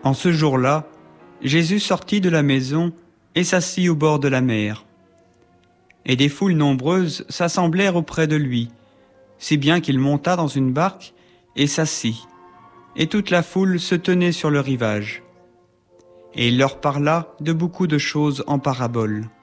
En ce jour-là, Jésus sortit de la maison et s'assit au bord de la mer. Et des foules nombreuses s'assemblèrent auprès de lui, si bien qu'il monta dans une barque et s'assit, et toute la foule se tenait sur le rivage. Et il leur parla de beaucoup de choses en paraboles.